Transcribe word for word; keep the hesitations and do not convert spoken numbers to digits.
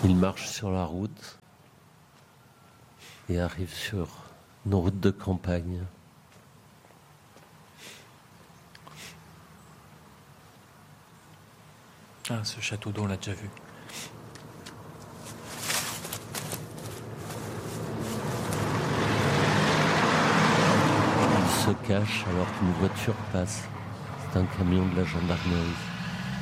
Il marche sur la route et arrive sur une route de campagne. Ah, ce château d'eau, on l'a déjà vu. Il se cache alors qu'une voiture passe. C'est un camion de la gendarmerie.